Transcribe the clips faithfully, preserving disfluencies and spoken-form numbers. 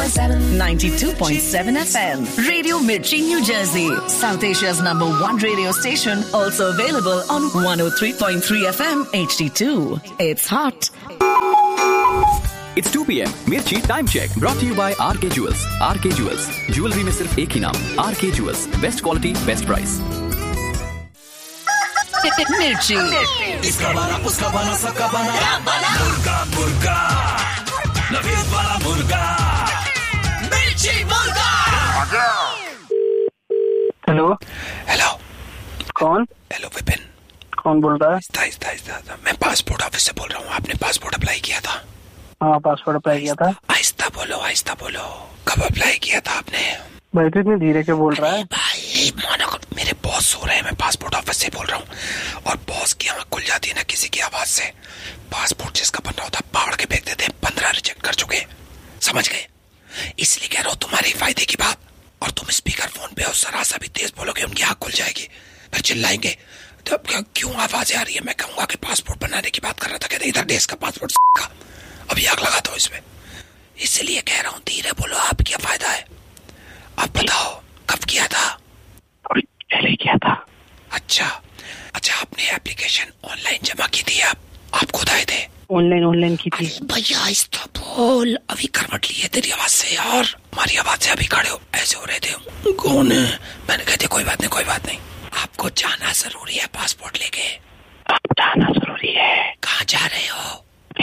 ninety-two point seven F M. Radio Mirchi, New Jersey. South Asia's number one radio station. Also available on one oh three point three F M H D two. It's hot. It's two p.m. Mirchi time check brought to you by R K Jewels. R K Jewels. Jewelry में सिर्फ एक ही नाम. R K Jewels. Best quality, best price. Mirchi. इसका बना, उसका बना, सबका बना. मुर्गा, मुर्गा. नवीन वाला मुर्गा. मिर्ची मुर्गा. हेलो. हेलो. कौन? हेलो विपिन. कौन बोल रहा है? आहिस्ता आहिस्ता आहिस्ता. मैं पासपोर्ट ऑफिस से बोल रहा हूँ. आपने पासपोर्ट अप्लाई किया था? हाँ, पासपोर्ट अप्लाई किया था. आहिस्ता बोलो, आहिस्ता बोलो. कब अप्लाई किया था आपने? भाई तो इतनी धीरे के बोल रहा है. भाई मानो, मेरे बॉस सो रहे हैं. मैं पासपोर्ट ऑफिस से बोल रहा हूँ. और बॉस की आँख खुल जाती है ना किसी की आवाज से. पासपोर्ट जिसका बनना होता है पहाड़ के फेंक देते हैं. पंद्रह रिजेक्ट कर चुके. समझ गए? इसलिए कह रहा हूँ तुम्हारे फायदे की बात. और तुम स्पीकर फोन पे और जरा सा भी तेज बोलोगे उनकी आँख खुल जाएगी. फिर चिल्लाएंगे. तो क्यों आवाज आ रही है? मैं कहूंगा कि पासपोर्ट बनाने की बात कर रहा था. कहते इधर देश का पासपोर्ट का. अभी आग लगा दो इसमें. इसलिए कह रहा हूँ धीरे बोलो. आप क्या फायदा है? आप बताओ कब किया था? अभी पहले किया था. अच्छा अच्छा. आपने एप्लीकेशन ऑनलाइन जमा की थी? आप आप खुद आए थे? ऑनलाइन ऑनलाइन की थी. भैया आहिस्ता बोल. अभी करवट ली है तेरी आवाज से यार. हमारी आवाज से अभी खड़े हो ऐसे हो रहे थे. कौन है? मैंने कहते कोई बात नहीं, कोई बात नहीं. आपको जाना जरूरी है पासपोर्ट लेके. अब जाना जरूरी है. कहाँ जा रहे हो?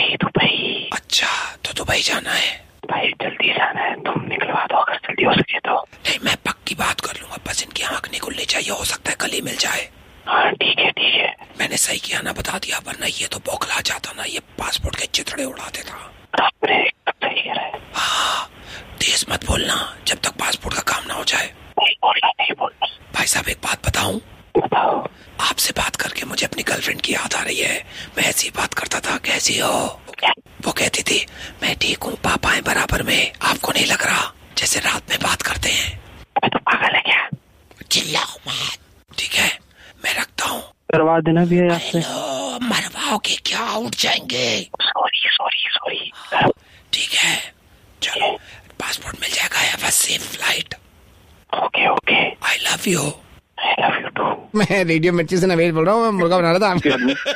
दुबई. अच्छा तो दुबई जाना है. भाई जल्दी जाना है. तुम निकलवा दो अगर जल्दी हो सके तो. नहीं मैं पक्की बात कर लूंगा. बस इनकी आँख नहीं खुलनी चाहिए. हो सकता है कल ही मिल जाए. हाँ ठीक है ठीक है. मैंने सही किया ना बता दिया. वरना ये तो बौखला जाता ना. ये पासपोर्ट के चिथड़े उड़ा देता. आपने सही करा है. हाँ तेज मत बोलना जब तक पासपोर्ट का काम ना हो जाए. नहीं बोलना नहीं बोलना. भाई साहब एक बात बताऊं? बताओ. आपसे बात करके मुझे अपनी गर्लफ्रेंड की याद आ रही है. मैं ऐसी बात करता था. कैसी हो? वो कहती थी मैं ठीक हूँ. पापा है बराबर में. आपको नहीं लग रहा जैसे रात में बात करते हैं? मैं तो पागल है क्या? चिल्लाओ मत. ठीक है मैं रखता हूँ. करवा देना भी है आपसे. मरवाओगे क्या? उठ जाएंगे. Sorry sorry sorry. ठीक है चलो. पासपोर्ट मिल जाएगा. Have a safe flight. Okay okay. I love you. I love you to. मैं रेडियो मिर्ची से नवेद बोल रहा हूँ. मैं मुर्गा बना रहा था.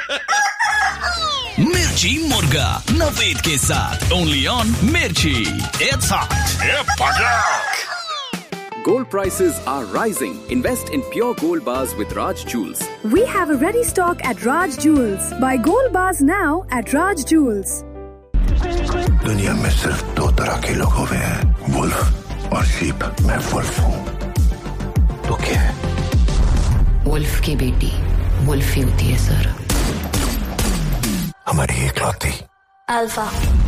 मिर्ची मुर्गा नवेद के साथ. ओनली ऑन मिर्ची. It's hot. Gold prices are rising. Invest in pure gold bars with Raj Jewels. We have a ready stock at Raj Jewels. Buy gold bars now at Raj Jewels. दुनिया में सिर्फ दो तरह के लोग हुए हैं, वुल्फ और शीप. मैं वुल्फ हूँ. तो क्या है? वुल्फ की बेटी वुल्फ ही होती है सर. हमारी इकलौती alpha.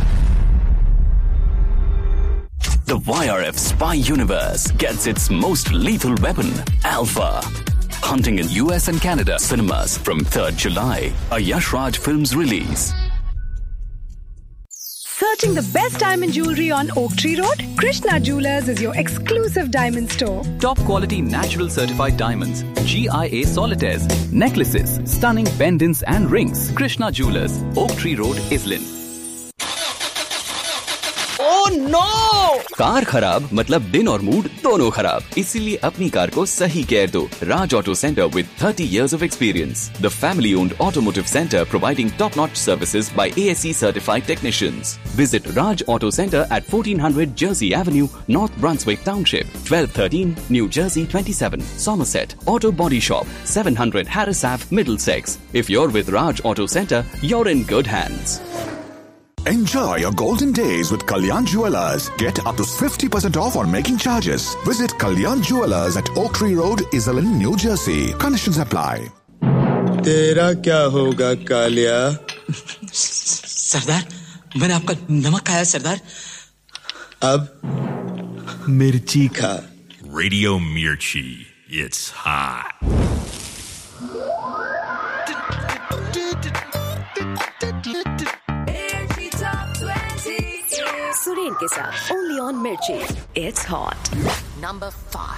The Y R F spy universe gets its most lethal weapon, Alpha. Hunting in U S and Canada cinemas from third July. A Yash Raj Films release. Searching the best diamond jewelry on Oak Tree Road? Krishna Jewelers is your exclusive diamond store. Top quality natural certified diamonds, G I A solitaires, necklaces, stunning pendants and rings. Krishna Jewelers, Oak Tree Road, Islin. Oh no! Car खराब मतलब दिन और mood दोनों खराब. इसीलिए अपनी car को सही केयर दो. Raj Auto Center with thirty years of experience. The family-owned automotive center providing top-notch services by A S E certified technicians. Visit Raj Auto Center at fourteen hundred Jersey Avenue, North Brunswick Township, twelve thirteen New Jersey twenty-seven, Somerset. Auto Body Shop, seven hundred Harris Ave, Middlesex. If you're with Raj Auto Center, you're in good hands. Enjoy your golden days with Kalyan Jewelers. Get up to fifty percent off on making charges. Visit Kalyan Jewelers at Oak Tree Road, Islin, New Jersey. Conditions apply. तेरा क्या होगा कालिया? सरदार मैंने आपका नमक खाया सरदार. अब मिर्ची खा. Radio Mirchi. It's hot. Suren के साथ only on Mirchi. It's hot. Number five.